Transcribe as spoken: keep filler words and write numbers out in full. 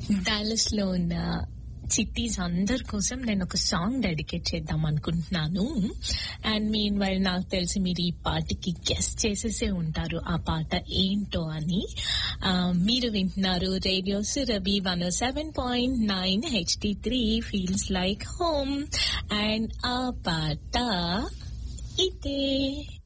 Dallas లో ఉన్న చిట్టీస్ అందరి కోసం నేను ఒక సాంగ్ డెడికేట్ చేద్దాం అనుకుంటున్నాను. అండ్ మీన్ వైల్ నాకు తెలిసి మీరు ఈ పాటకి గెస్ చేసేసే ఉంటారు ఆ పాట ఏంటో అని. మీరు వింటున్నారు radio Surabhi one oh seven point nine HD three feels like home. And ఆ పాట ఇదే.